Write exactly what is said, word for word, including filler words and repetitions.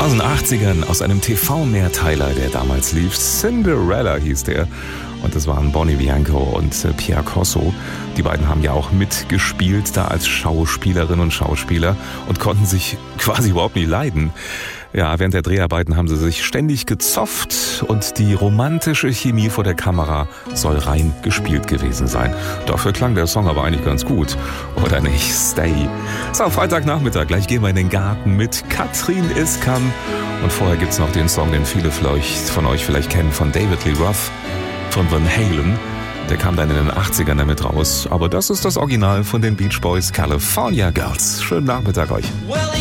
Aus den achtzigern, aus einem T V-Mehrteiler, der damals lief. Cinderella hieß der. Und das waren Bonnie Bianco und Pierre Corso. Die beiden haben ja auch mitgespielt, da als Schauspielerinnen und Schauspieler und konnten sich quasi überhaupt nicht leiden. Ja, während der Dreharbeiten haben sie sich ständig gezofft und die romantische Chemie vor der Kamera soll rein gespielt gewesen sein. Dafür klang der Song aber eigentlich ganz gut, oder nicht? Stay. So, Freitagnachmittag, gleich gehen wir in den Garten mit Katrin Iskan. Und vorher gibt's noch den Song, den viele von euch vielleicht kennen, von David Lee Roth, von Van Halen. Der kam dann in den achtzigern damit raus. Aber das ist das Original von den Beach Boys, California Girls. Schönen Nachmittag euch.